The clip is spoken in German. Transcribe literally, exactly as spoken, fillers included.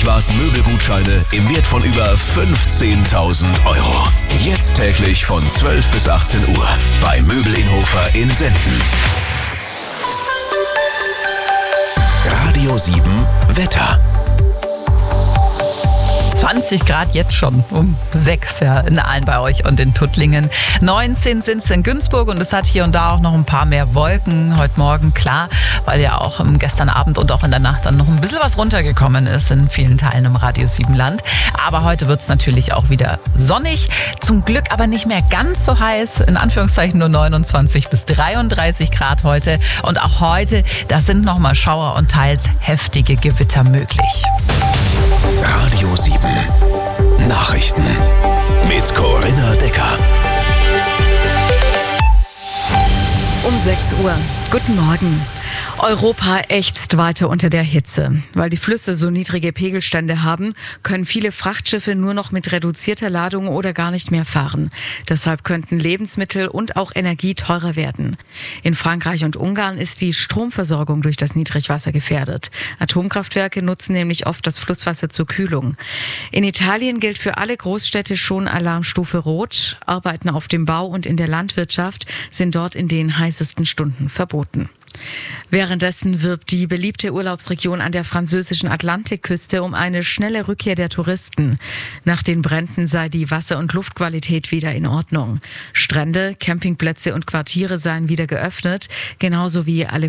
Wart Möbelgutscheine im Wert von über fünfzehntausend Euro. Jetzt täglich von zwölf bis achtzehn Uhr bei Möbel-Inhofer in Senden. Radio sieben Wetter. zwanzig Grad jetzt schon um sechs, ja, in Aalen bei euch und in Tuttlingen. neunzehn sind es in Günzburg und es hat hier und da auch noch ein paar mehr Wolken heute Morgen, klar, weil ja auch ähm, gestern Abend und auch in der Nacht dann noch ein bisschen was runtergekommen ist in vielen Teilen im Radio sieben Land. Aber heute wird es natürlich auch wieder sonnig, zum Glück aber nicht mehr ganz so heiß, in Anführungszeichen nur neunundzwanzig bis dreiunddreißig Grad heute. Und auch heute, da sind nochmal Schauer und teils heftige Gewitter möglich. Radio sieben Nachrichten mit Corinna Decker. Um sechs Uhr. Guten Morgen. Europa ächzt weiter unter der Hitze. Weil die Flüsse so niedrige Pegelstände haben, können viele Frachtschiffe nur noch mit reduzierter Ladung oder gar nicht mehr fahren. Deshalb könnten Lebensmittel und auch Energie teurer werden. In Frankreich und Ungarn ist die Stromversorgung durch das Niedrigwasser gefährdet. Atomkraftwerke nutzen nämlich oft das Flusswasser zur Kühlung. In Italien gilt für alle Großstädte schon Alarmstufe Rot. Arbeiten auf dem Bau und in der Landwirtschaft sind dort in den heißesten Stunden verboten. Währenddessen wirbt die beliebte Urlaubsregion an der französischen Atlantikküste um eine schnelle Rückkehr der Touristen. Nach den Bränden sei die Wasser- und Luftqualität wieder in Ordnung. Strände, Campingplätze und Quartiere seien wieder geöffnet, genauso wie alle